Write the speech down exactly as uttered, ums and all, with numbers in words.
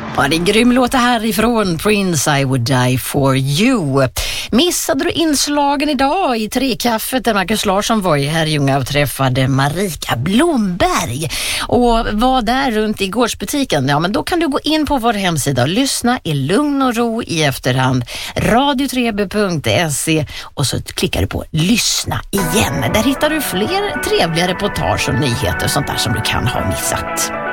Ja, det är en grym låt härifrån Prince, I would die for you. Missade du inslagen idag i Trekaffet där Marcus Larsson var i Herrljunga och träffade Marika Blomberg och var där runt i gårdsbutiken? Ja, men då kan du gå in på vår hemsida och lyssna i lugn och ro i efterhand. radio tre b punkt se och så klickar du på lyssna igen. Där hittar du fler trevliga reportage och nyheter och sånt där som du kan ha missat.